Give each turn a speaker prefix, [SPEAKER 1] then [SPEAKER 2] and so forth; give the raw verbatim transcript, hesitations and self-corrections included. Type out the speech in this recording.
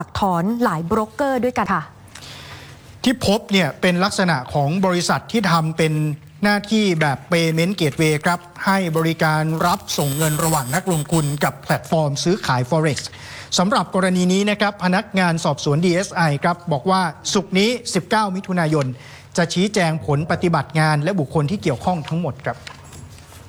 [SPEAKER 1] ถอนหลายโบรกเกอร์ด้วยกันค่ะ
[SPEAKER 2] ที่พบเนี่ยเป็นลักษณะของบริษัทที่ทำเป็นหน้าที่แบบ Payment Gateway ครับให้บริการรับส่งเงินระหว่างนักลงทุนกับแพลตฟอร์มซื้อขาย Forex สำหรับกรณีนี้นะครับพนักงานสอบสวน ดี เอส ไอ ครับบอกว่าศุกร์นี้สิบเก้ามิถุนายนจะชี้แจงผลปฏิบัติงานและบุคคลที่เกี่ยวข้องทั้งหมดครับ